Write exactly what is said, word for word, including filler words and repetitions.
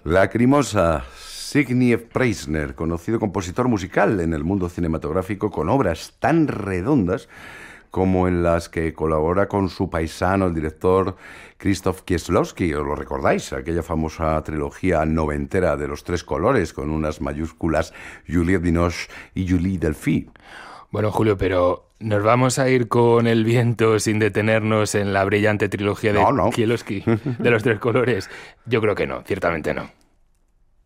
Lacrimosa, Zbigniew Preisner, conocido compositor musical en el mundo cinematográfico con obras tan redondas como en las que colabora con su paisano, el director Krzysztof Kieślowski. ¿Os lo recordáis? Aquella famosa trilogía noventera de los tres colores con unas mayúsculas Juliette Binoche y Julie Delpy. Bueno, Julio, pero ¿nos vamos a ir con el viento sin detenernos en la brillante trilogía de no, no. Kieślowski de los tres colores? Yo creo que no, ciertamente no.